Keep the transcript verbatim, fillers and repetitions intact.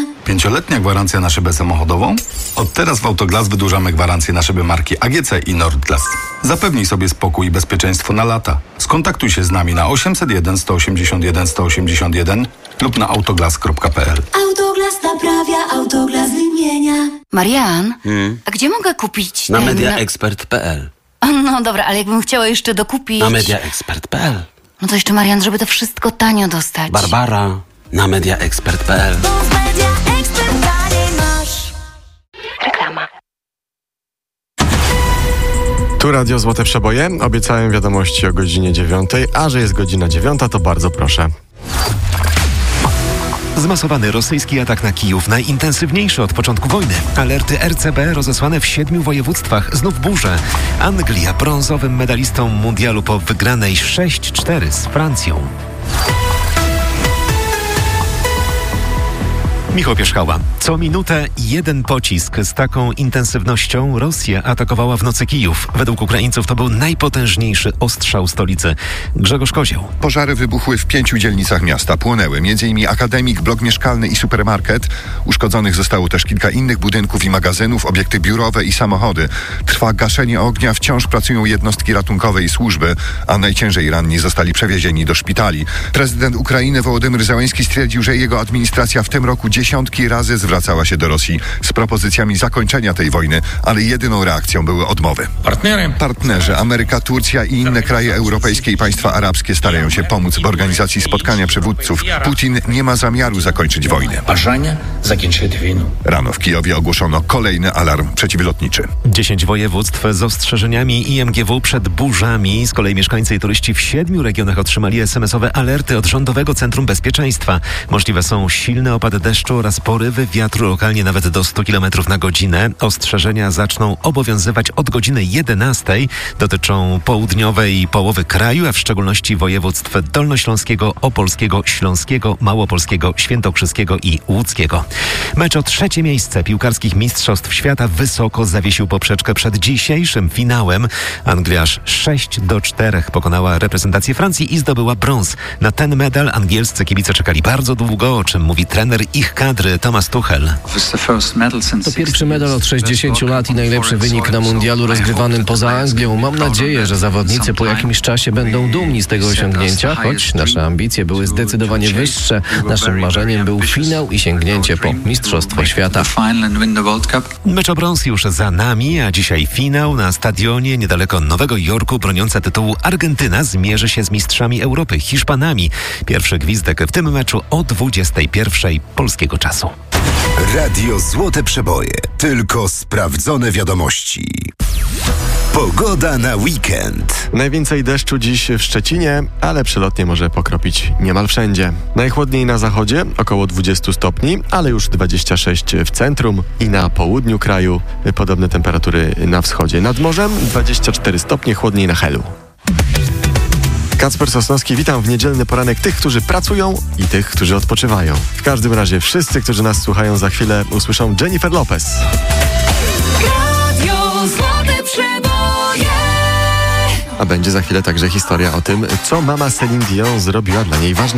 Pięcioletnia gwarancja na szybę samochodową? Od teraz w Autoglas wydłużamy gwarancję na szyby marki A G C i Nordglas. Zapewnij sobie spokój i bezpieczeństwo na lata. Skontaktuj się z nami na osiemset jeden, sto osiemdziesiąt jeden, sto osiemdziesiąt jeden lub na autoglas kropka p l. Autoglas naprawia, Autoglas wymienia. Marian, Hmm? a gdzie mogę kupić... Na ten- mediaexpert kropka p l. No dobra, ale jakbym chciała jeszcze dokupić... Na mediaexpert kropka p l. No to jeszcze, Marian, żeby to wszystko tanio dostać. Barbara. Na mediaexpert kropka p l. Bo w Media Expert taniej masz. Reklama. Tu Radio Złote Przeboje. Obiecałem wiadomości o godzinie dziewiątej, a że jest godzina dziewiąta, to bardzo proszę. Zmasowany rosyjski atak na Kijów, najintensywniejszy od początku wojny. Alerty R C B rozesłane w siedmiu województwach. Znów burze. Anglia brązowym medalistą mundialu po wygranej sześć cztery z Francją. Michał Pierzchała. Co minutę jeden pocisk. Z taką intensywnością Rosja atakowała w nocy Kijów. Według Ukraińców to był najpotężniejszy ostrzał stolicy. Grzegorz Kozioł. Pożary wybuchły w pięciu dzielnicach miasta. Płonęły m.in. akademik, blok mieszkalny i supermarket. Uszkodzonych zostało też kilka innych budynków i magazynów, obiekty biurowe i samochody. Trwa gaszenie ognia, wciąż pracują jednostki ratunkowe i służby, a najciężej ranni zostali przewiezieni do szpitali. Prezydent Ukrainy Wołodymyr Zełenski stwierdził, że jego administracja w tym roku dziesiątki razy zwracała się do Rosji z propozycjami zakończenia tej wojny, ale jedyną reakcją były odmowy. Partnerzy Ameryka, Turcja i inne kraje europejskie i państwa arabskie starają się pomóc w organizacji spotkania przywódców. Putin nie ma zamiaru zakończyć wojny. Rano w Kijowie ogłoszono kolejny alarm przeciwlotniczy. Dziesięć województw z ostrzeżeniami I M G W przed burzami. Z kolei mieszkańcy i turyści w siedmiu regionach otrzymali es em esowe alerty od Rządowego Centrum Bezpieczeństwa. Możliwe są silne opady deszczu oraz porywy wiatru, lokalnie nawet do stu kilometrów na godzinę. Ostrzeżenia zaczną obowiązywać od godziny jedenastej. Dotyczą południowej połowy kraju, a w szczególności województw dolnośląskiego, opolskiego, śląskiego, małopolskiego, świętokrzyskiego i łódzkiego. Mecz o trzecie miejsce piłkarskich mistrzostw świata wysoko zawiesił poprzeczkę przed dzisiejszym finałem. Anglia aż sześć do czterech pokonała reprezentację Francji i zdobyła brąz. Na ten medal angielscy kibice czekali bardzo długo, o czym mówi trener ich kadry Thomas Tuchel. To pierwszy medal od sześćdziesięciu lat i najlepszy wynik na mundialu rozgrywanym poza Anglią. Mam nadzieję, że zawodnicy po jakimś czasie będą dumni z tego osiągnięcia, choć nasze ambicje były zdecydowanie wyższe. Naszym marzeniem był finał i sięgnięcie po Mistrzostwo Świata. Mecz o brąz już za nami, a dzisiaj finał na stadionie niedaleko Nowego Jorku. Broniąca tytułu Argentyna zmierzy się z mistrzami Europy, Hiszpanami. Pierwszy gwizdek w tym meczu o dwudziestej pierwszej polskiego czasu. Radio Złote Przeboje. Tylko sprawdzone wiadomości. Pogoda na weekend. Najwięcej deszczu dziś w Szczecinie, ale przelotnie może pokropić niemal wszędzie. Najchłodniej na zachodzie, około dwadzieścia stopni, ale już dwadzieścia sześć w centrum i na południu kraju. Podobne temperatury na wschodzie. Nad morzem dwadzieścia cztery stopnie, chłodniej na Helu. Kacper Sosnowski, witam w niedzielny poranek tych, którzy pracują i tych, którzy odpoczywają. W każdym razie wszyscy, którzy nas słuchają, za chwilę usłyszą Jennifer Lopez. Radio Złote Przeboje. A będzie za chwilę także historia o tym, co mama Celine Dion zrobiła dla niej ważnego.